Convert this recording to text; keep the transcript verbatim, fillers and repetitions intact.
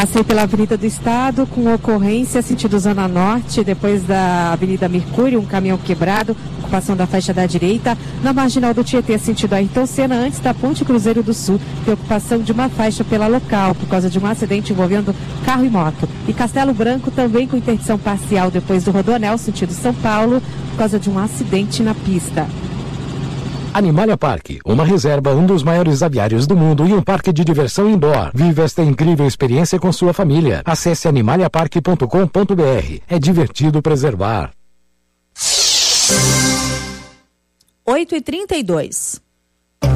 Passei pela Avenida do Estado com ocorrência sentido Zona Norte, depois da Avenida Mercúrio, um caminhão quebrado, ocupação da faixa da direita. Na Marginal do Tietê, sentido Ayrton Senna, antes da Ponte Cruzeiro do Sul, tem ocupação de uma faixa pela local, por causa de um acidente envolvendo carro e moto. E Castelo Branco também com interdição parcial depois do Rodoanel, sentido São Paulo, por causa de um acidente na pista. Animalia Park, uma reserva, um dos maiores aviários do mundo e um parque de diversão indoor. Viva esta incrível experiência com sua família. Acesse animalia park ponto com ponto b r. É divertido preservar. oito e trinta e dois.